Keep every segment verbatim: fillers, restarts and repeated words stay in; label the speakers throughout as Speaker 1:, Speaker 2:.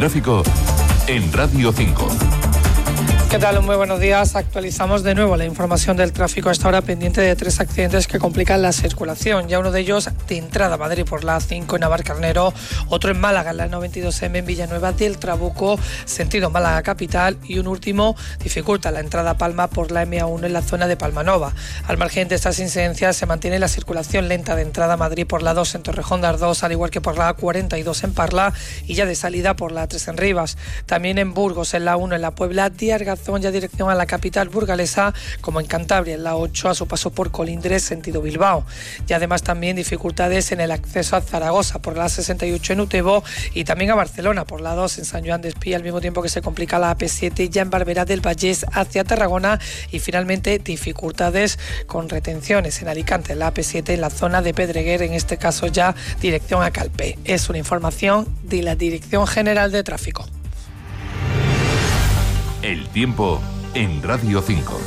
Speaker 1: tráfico en Radio cinco.
Speaker 2: ¿Qué tal? Muy buenos días. Actualizamos de nuevo la información del tráfico a esta hora, pendiente de tres accidentes que complican la circulación. Ya uno de ellos de entrada a Madrid por la A cinco en Navalcarnero, otro en Málaga en la noventa y dos eme en Villanueva del Trabuco, sentido Málaga capital, y un último dificulta la entrada a Palma por la eme a uno en la zona de Palmanova. Al margen de estas incidencias se mantiene la circulación lenta de entrada a Madrid por la dos en Torrejón de Ardoz, al igual que por la A cuarenta y dos en Parla, y ya de salida por la A tres en Rivas. También en Burgos en la uno en la Puebla de Argazón, ya dirección a la capital burgalesa, como en Cantabria en la ocho a su paso por Colindres sentido Bilbao. Y además también dificultades en el acceso a Zaragoza por la A sesenta y ocho en Utebo, y también a Barcelona por la dos en San Joan de Espí, al mismo tiempo que se complica la A P siete ya en Barberá del Vallés hacia Tarragona. Y finalmente dificultades con retenciones en Alicante en la A P siete en la zona de Pedreguer, en este caso ya dirección a Calpe. Es una información de la Dirección General de Tráfico.
Speaker 1: El tiempo en Radio cinco.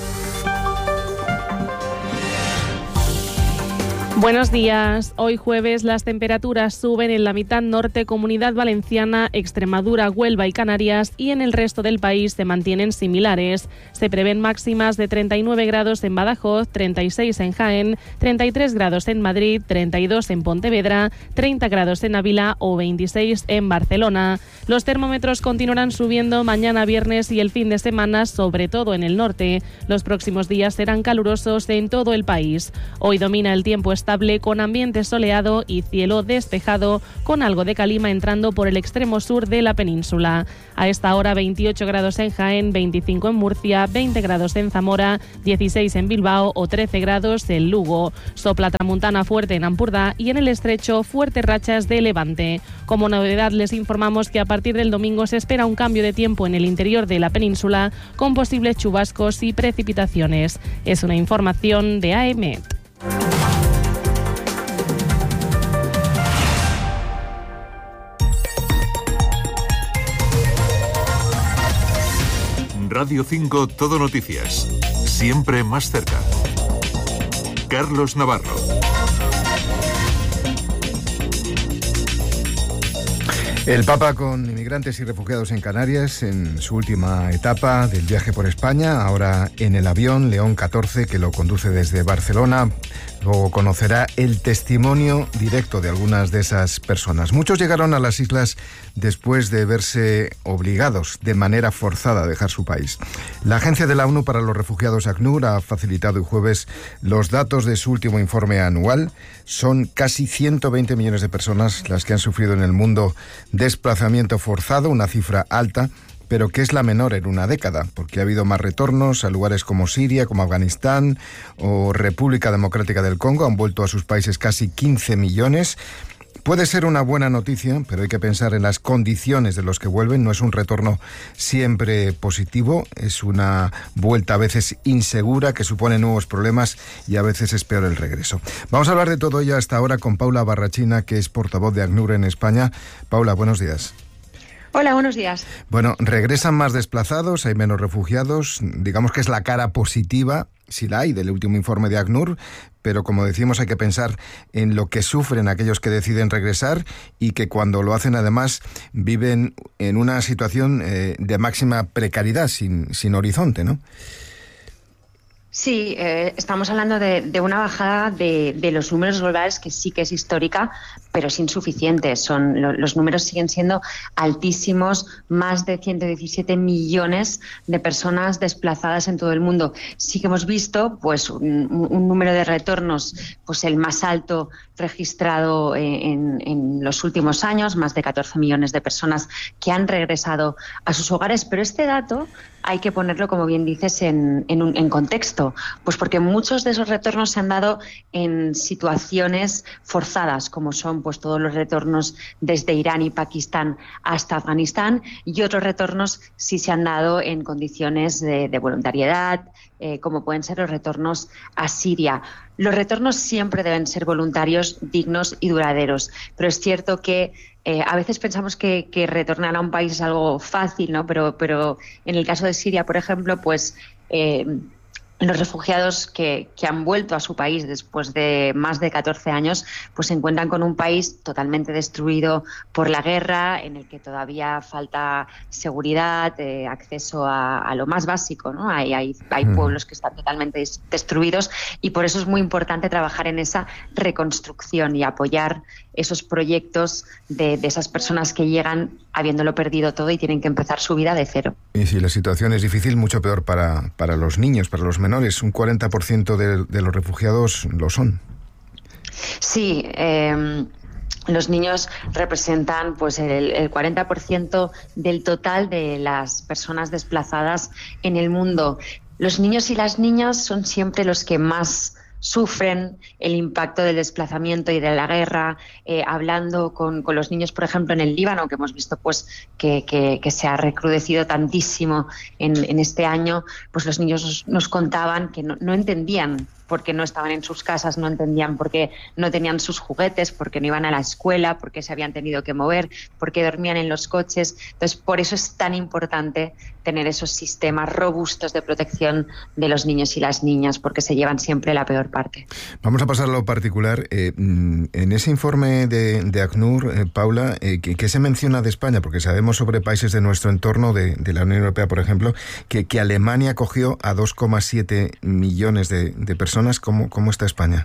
Speaker 3: Buenos días. Hoy jueves las temperaturas suben en la mitad norte, Comunidad Valenciana, Extremadura, Huelva y Canarias, y en el resto del país se mantienen similares. Se prevén máximas de treinta y nueve grados en Badajoz, treinta y seis en Jaén, treinta y tres grados en Madrid, treinta y dos en Pontevedra, treinta grados en Ávila o veintiséis en Barcelona. Los termómetros continuarán subiendo mañana viernes y el fin de semana, sobre todo en el norte. Los próximos días serán calurosos en todo el país. Hoy domina el tiempo estable con ambiente soleado y cielo despejado, con algo de calima entrando por el extremo sur de la península. A esta hora veintiocho grados en Jaén, veinticinco en Murcia, veinte grados en Zamora, dieciséis en Bilbao o trece grados en Lugo. Sopla tramuntana fuerte en Ampurdá y en el estrecho fuertes rachas de levante. Como novedad les informamos que a partir del domingo se espera un cambio de tiempo en el interior de la península, con posibles chubascos y precipitaciones. Es una información de A E M E T.
Speaker 1: Radio cinco Todo Noticias. Siempre más cerca. Carlos Navarro.
Speaker 4: El Papa con inmigrantes y refugiados en Canarias en su última etapa del viaje por España, ahora en el avión León catorce que lo conduce desde Barcelona. Luego conocerá el testimonio directo de algunas de esas personas. Muchos llegaron a las islas después de verse obligados de manera forzada a dejar su país. La Agencia de la ONU para los Refugiados, ACNUR, ha facilitado el jueves los datos de su último informe anual. Son casi ciento veinte millones de personas las que han sufrido en el mundo desplazamiento forzado, una cifra alta, pero que es la menor en una década, porque ha habido más retornos a lugares como Siria, como Afganistán o República Democrática del Congo. Han vuelto a sus países casi quince millones. Puede ser una buena noticia, pero hay que pensar en las condiciones de los que vuelven. No es un retorno siempre positivo, es una vuelta a veces insegura que supone nuevos problemas y a veces es peor el regreso. Vamos a hablar de todo ello hasta ahora con Paula Barrachina, que es portavoz de ACNUR en España. Paula, buenos días.
Speaker 5: Hola, buenos días.
Speaker 4: Bueno, regresan más desplazados, hay menos refugiados, digamos que es la cara positiva, si la hay, del último informe de ACNUR, pero como decimos hay que pensar en lo que sufren aquellos que deciden regresar y que cuando lo hacen además viven en una situación eh, de máxima precariedad, sin, sin horizonte, ¿no?
Speaker 5: Sí, eh, estamos hablando de, de una bajada de, de los números globales que sí que es histórica, pero es insuficiente. Son, lo, los números siguen siendo altísimos, más de ciento diecisiete millones de personas desplazadas en todo el mundo. Sí que hemos visto pues un, un número de retornos pues el más alto registrado en, en los últimos años, más de catorce millones de personas que han regresado a sus hogares, pero este dato hay que ponerlo, como bien dices, en, en, un, en contexto, pues porque muchos de esos retornos se han dado en situaciones forzadas, como son pues todos los retornos desde Irán y Pakistán hasta Afganistán, y otros retornos sí se han dado en condiciones de, de voluntariedad, eh, como pueden ser los retornos a Siria. Los retornos siempre deben ser voluntarios, dignos y duraderos, pero es cierto que Eh, a veces pensamos que, que retornar a un país es algo fácil, ¿no? Pero, pero en el caso de Siria, por ejemplo, pues eh, los refugiados que, que han vuelto a su país después de más de catorce años, pues se encuentran con un país totalmente destruido por la guerra, en el que todavía falta seguridad, eh, acceso a, a lo más básico, ¿no? Hay, hay, hay pueblos que están totalmente destruidos, y por eso es muy importante trabajar en esa reconstrucción y apoyar esos proyectos de, de esas personas que llegan habiéndolo perdido todo y tienen que empezar su vida de cero.
Speaker 4: Y si la situación es difícil, mucho peor para, para los niños, para los menores. Un cuarenta por ciento de, de los refugiados lo son.
Speaker 5: Sí, eh, los niños representan pues el, el cuarenta por ciento del total de las personas desplazadas en el mundo. Los niños y las niñas son siempre los que más sufren el impacto del desplazamiento y de la guerra. Eh, hablando con, con los niños, por ejemplo, en el Líbano, que hemos visto pues que, que, que se ha recrudecido tantísimo en, en este año, pues los niños nos, nos contaban que no, no entendían por qué no estaban en sus casas, no entendían por qué no tenían sus juguetes, por qué no iban a la escuela, por qué se habían tenido que mover, por qué dormían en los coches. Entonces, por eso es tan importante tener esos sistemas robustos de protección de los niños y las niñas, porque se llevan siempre la peor parte.
Speaker 4: Vamos a pasar a lo particular. Eh, en ese informe de, de ACNUR, eh, Paula, eh, ¿qué, ¿qué se menciona de España? Porque sabemos sobre países de nuestro entorno, de, de la Unión Europea, por ejemplo, que, que Alemania acogió a dos coma siete millones de, de personas. ¿Cómo, ¿Cómo está España?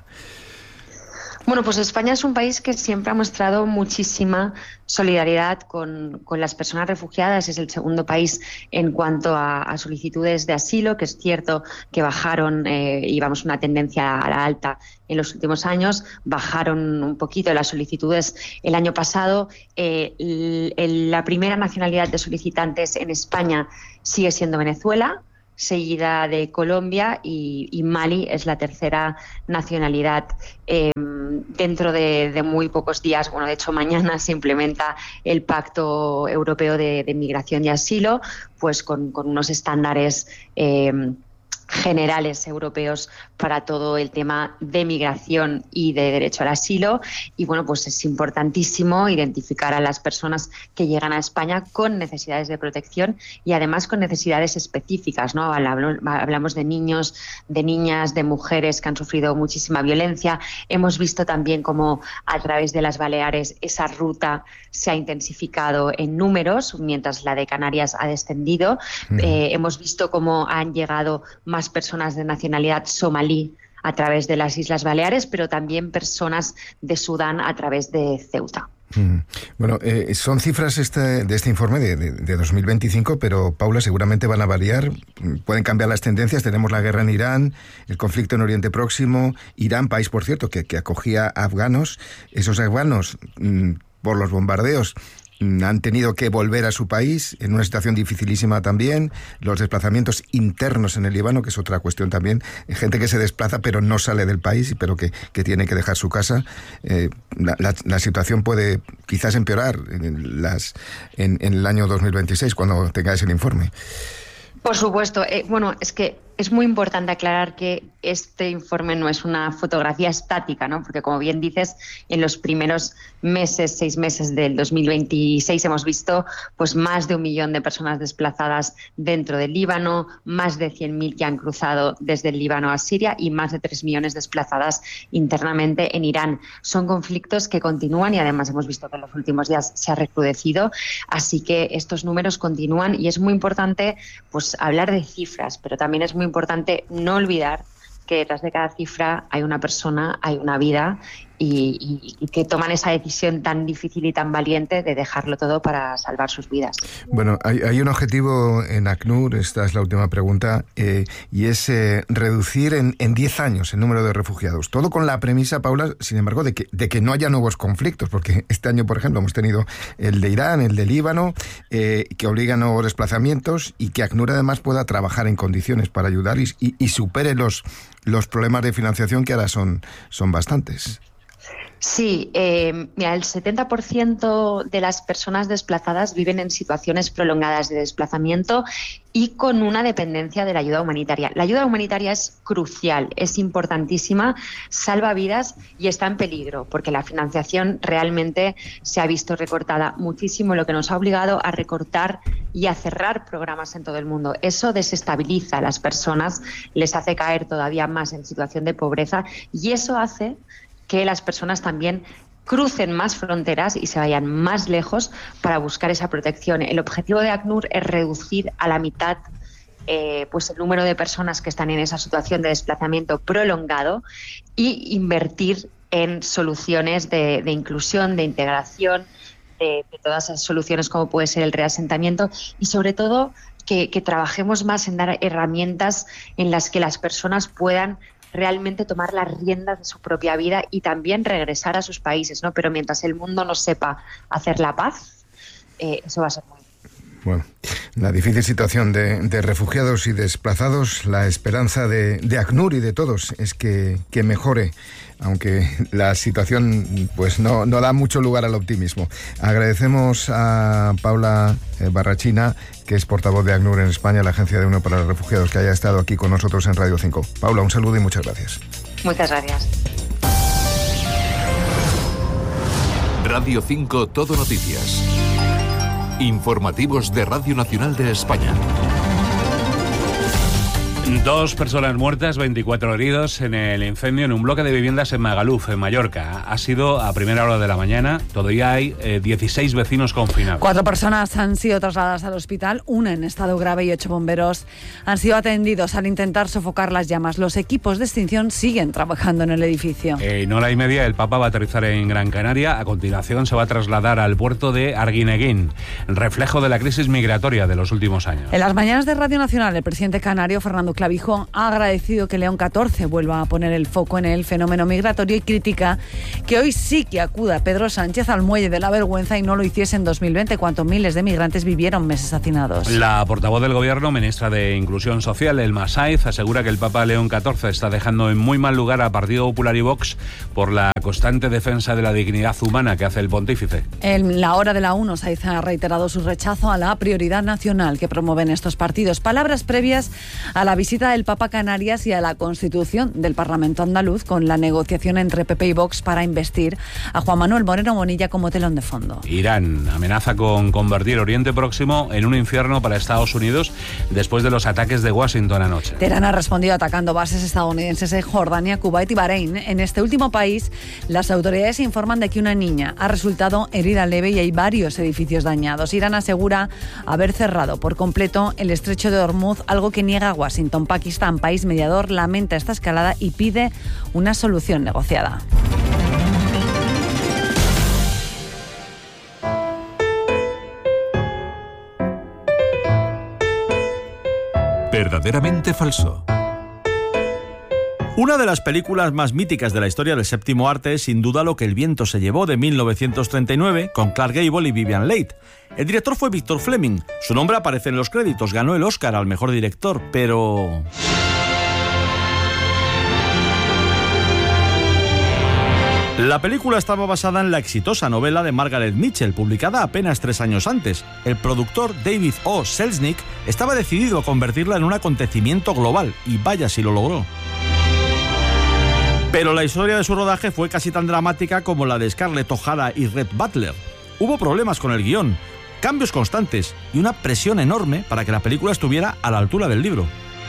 Speaker 5: Bueno, pues España es un país que siempre ha mostrado muchísima solidaridad con, con las personas refugiadas. Es el segundo país en cuanto a, a solicitudes de asilo, que es cierto que bajaron, eh, íbamos una tendencia a la alta en los últimos años, bajaron un poquito las solicitudes el año pasado. Eh, el, el, la primera nacionalidad de solicitantes en España sigue siendo Venezuela, seguida de Colombia, y, y Mali es la tercera nacionalidad. Eh, dentro de, de muy pocos días, bueno, de hecho mañana se implementa el Pacto Europeo de, de Migración y Asilo, pues con, con unos estándares eh, generales europeos para todo el tema de migración y de derecho al asilo. Y bueno, pues es importantísimo identificar a las personas que llegan a España con necesidades de protección y además con necesidades específicas, ¿no? Hablamos de niños, de niñas, de mujeres que han sufrido muchísima violencia. Hemos visto también cómo a través de las Baleares esa ruta se ha intensificado en números, mientras la de Canarias ha descendido. Mm. Eh, hemos visto cómo han llegado más personas de nacionalidad somalí a través de las Islas Baleares, pero también personas de Sudán a través de Ceuta.
Speaker 4: Mm. Bueno, eh, son cifras este, de este informe de, de, de dos mil veinticinco, pero, Paula, seguramente van a variar, pueden cambiar las tendencias. Tenemos la guerra en Irán, el conflicto en Oriente Próximo, Irán, país, por cierto, que, que acogía afganos. Esos afganos, mm, por los bombardeos, han tenido que volver a su país en una situación dificilísima también. Los desplazamientos internos en el Líbano, que es otra cuestión también. Gente que se desplaza pero no sale del país, pero que, que tiene que dejar su casa. Eh, la, la, la situación puede quizás empeorar en, las, en, en el año dos mil veintiséis, cuando tengáis el informe.
Speaker 5: Por supuesto. Eh, bueno, es que es muy importante aclarar que este informe no es una fotografía estática, ¿no? Porque, como bien dices, en los primeros meses, seis meses del dos mil veintiséis hemos visto pues más de un millón de personas desplazadas dentro del Líbano, más de cien mil que han cruzado desde el Líbano a Siria y más de tres millones desplazadas internamente en Irán. Son conflictos que continúan y además hemos visto que en los últimos días se ha recrudecido, así que estos números continúan y es muy importante pues hablar de cifras, pero también es muy importante no olvidar que detrás de cada cifra hay una persona, hay una vida y, y, y que toman esa decisión tan difícil y tan valiente de dejarlo todo para salvar sus vidas.
Speaker 4: Bueno, hay, hay un objetivo en ACNUR, esta es la última pregunta, eh, y es eh, reducir en, en diez años el número de refugiados. Todo con la premisa, Paula, sin embargo, de que, de que no haya nuevos conflictos, porque este año, por ejemplo, hemos tenido el de Irán, el de Líbano, eh, que obliga a nuevos desplazamientos y que ACNUR además pueda trabajar en condiciones para ayudar y, y, y supere los, los problemas de financiación que ahora son, son bastantes.
Speaker 5: Sí, eh, mira, el setenta por ciento de las personas desplazadas viven en situaciones prolongadas de desplazamiento y con una dependencia de la ayuda humanitaria. La ayuda humanitaria es crucial, es importantísima, salva vidas y está en peligro, porque la financiación realmente se ha visto recortada muchísimo, lo que nos ha obligado a recortar y a cerrar programas en todo el mundo. Eso desestabiliza a las personas, les hace caer todavía más en situación de pobreza y eso hace que las personas también crucen más fronteras y se vayan más lejos para buscar esa protección. El objetivo de ACNUR es reducir a la mitad eh, pues el número de personas que están en esa situación de desplazamiento prolongado y invertir en soluciones de, de inclusión, de integración, de, de todas esas soluciones como puede ser el reasentamiento y sobre todo que, que trabajemos más en dar herramientas en las que las personas puedan realmente tomar las riendas de su propia vida y también regresar a sus países, ¿no? Pero mientras el mundo no sepa hacer la paz, eh, eso va a ser muy
Speaker 4: Bueno, la difícil situación de, de refugiados y desplazados, la esperanza de, de ACNUR y de todos es que, que mejore, aunque la situación pues no, no da mucho lugar al optimismo. Agradecemos a Paula Barrachina, que es portavoz de ACNUR en España, la Agencia de U N O para los Refugiados, que haya estado aquí con nosotros en Radio cinco. Paula, un saludo y muchas gracias.
Speaker 5: Muchas gracias.
Speaker 1: Radio cinco Todo Noticias. Informativos de Radio Nacional de España.
Speaker 6: Dos personas muertas, veinticuatro heridos en el incendio en un bloque de viviendas en Magaluf, en Mallorca. Ha sido a primera hora de la mañana. Todavía hay eh, dieciséis vecinos confinados.
Speaker 7: Cuatro personas han sido trasladadas al hospital, una en estado grave y ocho bomberos han sido atendidos al intentar sofocar las llamas. Los equipos de extinción siguen trabajando en el edificio.
Speaker 6: En hora y media el Papa va a aterrizar en Gran Canaria. A continuación se va a trasladar al puerto de Arguineguín, reflejo de la crisis migratoria de los últimos años.
Speaker 7: En las mañanas de Radio Nacional, el presidente canario, Fernando Clavijo, ha agradecido que León catorce vuelva a poner el foco en el fenómeno migratorio y critica que hoy sí que acuda Pedro Sánchez al muelle de la vergüenza y no lo hiciese en dos mil veinte, cuando miles de migrantes vivieron meses hacinados.
Speaker 6: La portavoz del Gobierno, ministra de Inclusión Social, Elma Saiz, asegura que el Papa León catorce está dejando en muy mal lugar a Partido Popular y Vox por la constante defensa de la dignidad humana que hace el pontífice.
Speaker 7: En la hora de la uno, Saiz ha reiterado su rechazo a la prioridad nacional que promueven estos partidos. Palabras previas a la visita del Papa a Canarias y a la constitución del Parlamento andaluz, con la negociación entre P P y Vox para investir a Juan Manuel Moreno Bonilla como telón de fondo.
Speaker 6: Irán amenaza con convertir Oriente Próximo en un infierno para Estados Unidos después de los ataques de Washington anoche.
Speaker 7: Teherán ha respondido atacando bases estadounidenses en Jordania, Kuwait y Bahrein. En este último país, las autoridades informan de que una niña ha resultado herida leve y hay varios edificios dañados. Irán asegura haber cerrado por completo el estrecho de Hormuz, algo que niega Washington. Pakistán, país mediador, lamenta esta escalada y pide una solución negociada.
Speaker 1: Verdaderamente falso.
Speaker 8: Una de las películas más míticas de la historia del séptimo arte es sin duda Lo que el viento se llevó, de mil novecientos treinta y nueve, con Clark Gable y Vivian Leigh. El director fue Victor Fleming. Su nombre aparece en los créditos, ganó el Oscar al mejor director, pero... La película estaba basada en la exitosa novela de Margaret Mitchell, publicada apenas tres años antes. El productor David O. Selznick estaba decidido a convertirla en un acontecimiento global, y vaya si lo logró. Pero la historia de su rodaje fue casi tan dramática como la de Scarlett O'Hara y Rhett Butler. Hubo problemas con el guión, cambios constantes y una presión enorme para que la película estuviera a la altura del libro.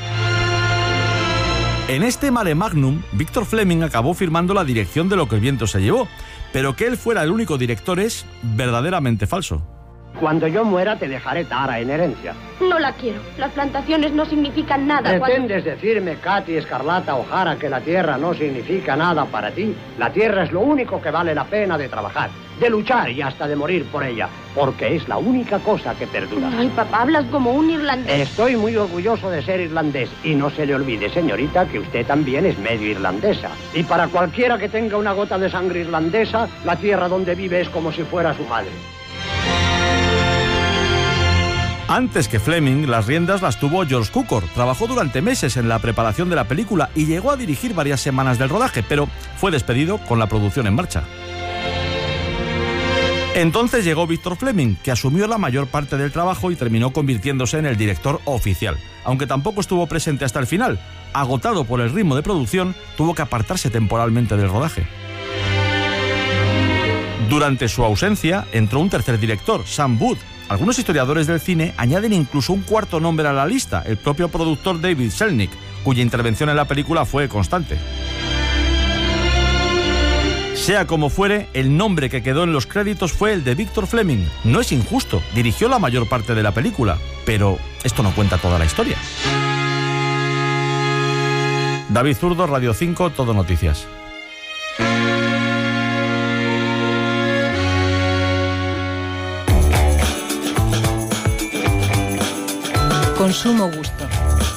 Speaker 8: En este mare magnum, Victor Fleming acabó firmando la dirección de Lo que el viento se llevó, pero que él fuera el único director es verdaderamente falso.
Speaker 9: Cuando yo muera te dejaré Tara en herencia.
Speaker 10: No la quiero. Las plantaciones no significan nada.
Speaker 9: ¿Pretendes
Speaker 10: cuando...
Speaker 9: decirme, Katy Escarlata O'Hara, que la tierra no significa nada para ti? La tierra es lo único que vale la pena de trabajar, de luchar y hasta de morir por ella, porque es la única cosa que perdura.
Speaker 10: Ay, papá, hablas como un irlandés.
Speaker 9: Estoy muy orgulloso de ser irlandés y no se le olvide, señorita, que usted también es medio irlandesa. Y para cualquiera que tenga una gota de sangre irlandesa, la tierra donde vive es como si fuera su madre.
Speaker 8: Antes que Fleming, las riendas las tuvo George Cukor. Trabajó durante meses en la preparación de la película y llegó a dirigir varias semanas del rodaje, pero fue despedido con la producción en marcha. Entonces llegó Victor Fleming, que asumió la mayor parte del trabajo y terminó convirtiéndose en el director oficial, aunque tampoco estuvo presente hasta el final. Agotado por el ritmo de producción, tuvo que apartarse temporalmente del rodaje. Durante su ausencia, entró un tercer director, Sam Wood. Algunos historiadores del cine añaden incluso un cuarto nombre a la lista, el propio productor David Selznick, cuya intervención en la película fue constante. Sea como fuere, el nombre que quedó en los créditos fue el de Victor Fleming. No es injusto, dirigió la mayor parte de la película, pero esto no cuenta toda la historia. David Zurdo, Radio cinco, Todo Noticias.
Speaker 11: Consumo gusto.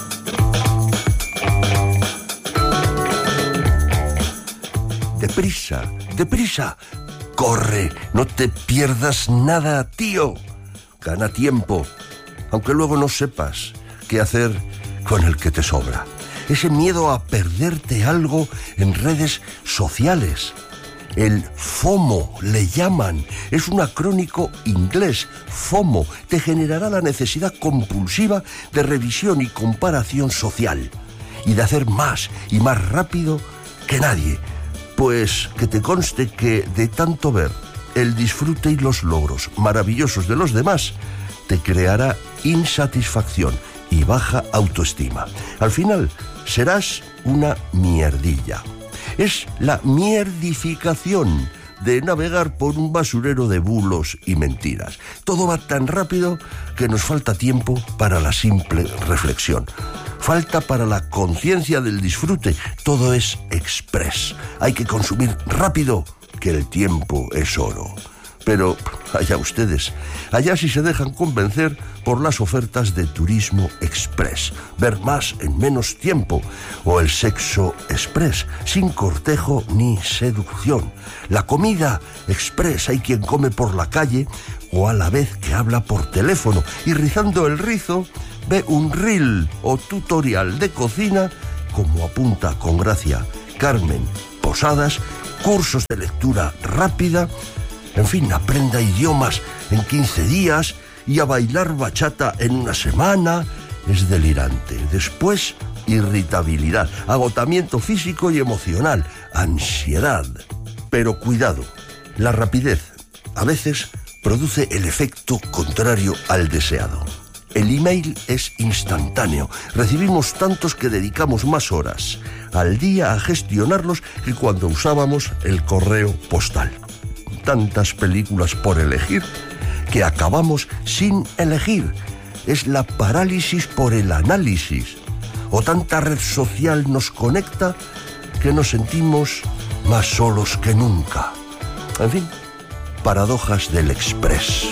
Speaker 12: Deprisa, deprisa. Corre, no te pierdas nada, tío. Gana tiempo, aunque luego no sepas qué hacer con el que te sobra. Ese miedo a perderte algo en redes sociales. El FOMO le llaman, es un acrónico inglés. FOMO te generará la necesidad compulsiva de revisión y comparación social y de hacer más y más rápido que nadie. Pues que te conste que de tanto ver el disfrute y los logros maravillosos de los demás te creará insatisfacción y baja autoestima. Al final serás una mierdilla. Es la mierdificación de navegar por un basurero de bulos y mentiras. Todo va tan rápido que nos falta tiempo para la simple reflexión. Falta para la conciencia del disfrute. Todo es express. Hay que consumir rápido, que el tiempo es oro. Pero allá ustedes, allá si se dejan convencer por las ofertas de turismo express, ver más en menos tiempo, o el sexo express, sin cortejo ni seducción. La comida express, hay quien come por la calle o a la vez que habla por teléfono y rizando el rizo ve un reel o tutorial de cocina, como apunta con gracia Carmen Posadas, cursos de lectura rápida. En fin, aprenda idiomas en quince días y a bailar bachata en una semana. Es delirante. Después, irritabilidad, agotamiento físico y emocional, ansiedad. Pero cuidado, la rapidez a veces produce el efecto contrario al deseado. El email es instantáneo. Recibimos tantos que dedicamos más horas al día a gestionarlos que cuando usábamos el correo postal. Tantas películas por elegir que acabamos sin elegir. Es la parálisis por el análisis. O tanta red social nos conecta que nos sentimos más solos que nunca. En fin, paradojas del Express.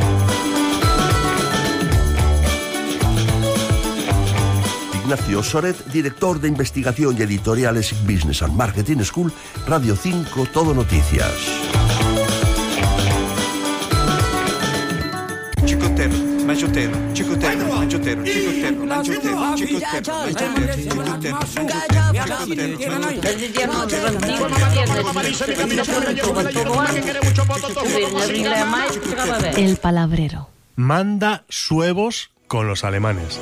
Speaker 12: Ignacio Soret, director de investigación y editoriales Business and Marketing School, Radio cinco, Todo Noticias.
Speaker 13: Chicotero, manchotero, chicotero, manchotero, chicotero, manchotero, chicotero, manchotero,
Speaker 11: chicotero. El palabrero.
Speaker 14: Manda suevos con los alemanes.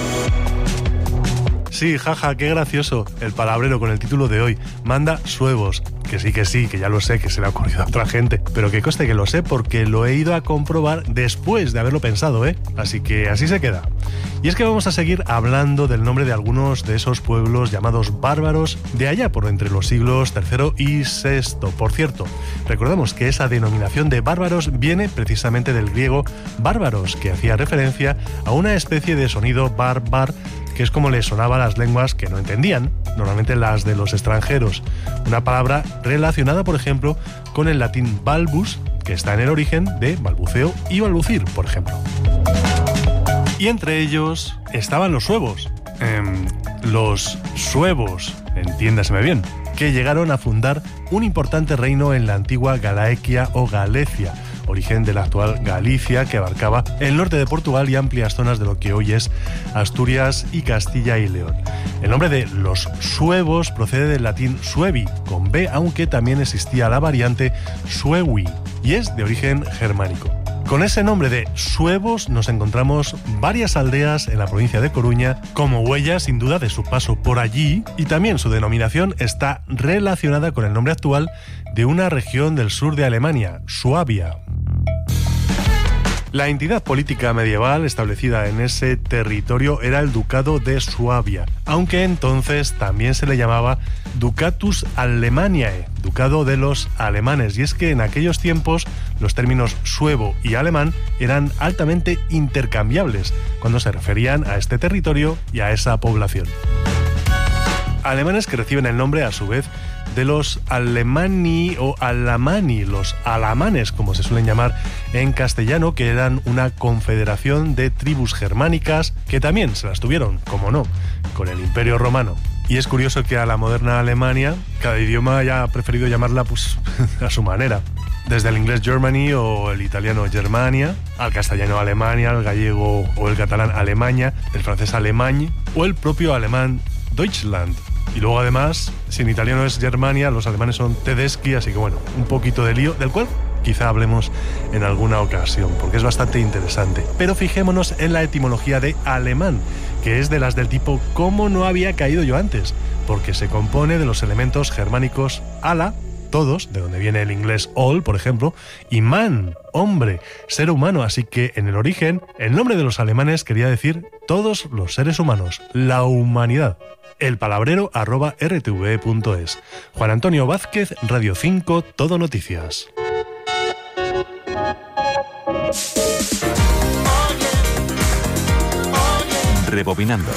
Speaker 14: Sí, jaja, qué gracioso. El palabrero con el título de hoy. Manda suevos. Que sí, que sí, que ya lo sé, que se le ha ocurrido a otra gente. Pero que conste que lo sé porque lo he ido a comprobar después de haberlo pensado, ¿eh? Así que así se queda. Y es que vamos a seguir hablando del nombre de algunos de esos pueblos llamados bárbaros de allá por entre los siglos tercero y sexto. Por cierto, recordemos que esa denominación de bárbaros viene precisamente del griego bárbaros, que hacía referencia a una especie de sonido bar-bar, que es como les sonaba a las lenguas que no entendían, normalmente las de los extranjeros. Una palabra relacionada, por ejemplo, con el latín balbus, que está en el origen de balbuceo y balbucir, por ejemplo. Y entre ellos estaban los suevos. Eh, los suevos, entiéndaseme bien, que llegaron a fundar un importante reino en la antigua Galaequia o Galecia, origen de la actual Galicia, que abarcaba el norte de Portugal y amplias zonas de lo que hoy es Asturias y Castilla y León. El nombre de los suevos procede del latín suevi, con B, aunque también existía la variante suevi, y es de origen germánico. Con ese nombre de suevos nos encontramos varias aldeas en la provincia de Coruña como huella sin duda de su paso por allí, y también su denominación está relacionada con el nombre actual de una región del sur de Alemania, Suabia. La entidad política medieval establecida en ese territorio era el Ducado de Suabia, aunque entonces también se le llamaba Ducatus Alemaniae, Ducado de los Alemanes, y es que en aquellos tiempos los términos suevo y alemán eran altamente intercambiables cuando se referían a este territorio y a esa población. Alemanes que reciben el nombre a su vez de los alemani o alamani, los alamanes como se suelen llamar en castellano, que eran una confederación de tribus germánicas que también se las tuvieron, como no, con el Imperio Romano. Y es curioso que a la moderna Alemania cada idioma haya preferido llamarla pues a su manera. Desde el inglés Germany o el italiano Germania, al castellano Alemania, al gallego o el catalán Alemania, el francés Allemagne o el propio alemán Deutschland. Y luego además, si en italiano es Germania, los alemanes son Tedeschi, así que bueno, un poquito de lío, del cual quizá hablemos en alguna ocasión, porque es bastante interesante. Pero fijémonos en la etimología de alemán, que es de las del tipo ¿cómo no había caído yo antes? Porque se compone de los elementos germánicos ala, todos, de donde viene el inglés all, por ejemplo, y man, hombre, ser humano, así que en el origen, el nombre de los alemanes quería decir todos los seres humanos, la humanidad. El palabrero arroba r t v punto es. Juan Antonio Vázquez, Radio cinco, Todo Noticias.
Speaker 15: Rebobinando.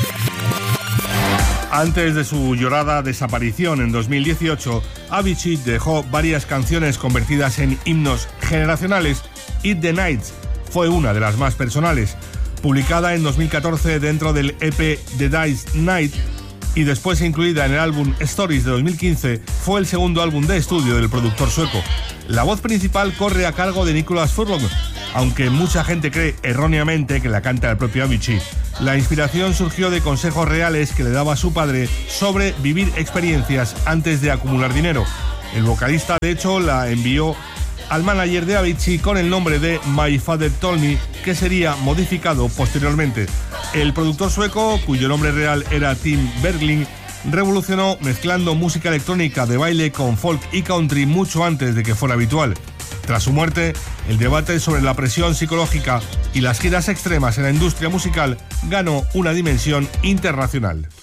Speaker 15: Antes de su llorada desaparición en dos mil dieciocho, Avicii dejó varias canciones convertidas en himnos generacionales. Eat the Night fue una de las más personales. Publicada en dos mil catorce dentro del E P The Dice Night y después incluida en el álbum Stories de dos mil quince, fue el segundo álbum de estudio del productor sueco. La voz principal corre a cargo de Nicholas Furlong, aunque mucha gente cree erróneamente que la canta el propio Avicii. La inspiración surgió de consejos reales que le daba su padre sobre vivir experiencias antes de acumular dinero. El vocalista, de hecho, la envió al manager de Avicii con el nombre de My Father Told Me, que sería modificado posteriormente. El productor sueco, cuyo nombre real era Tim Bergling, revolucionó mezclando música electrónica de baile con folk y country mucho antes de que fuera habitual. Tras su muerte, el debate sobre la presión psicológica y las giras extremas en la industria musical ganó una dimensión internacional.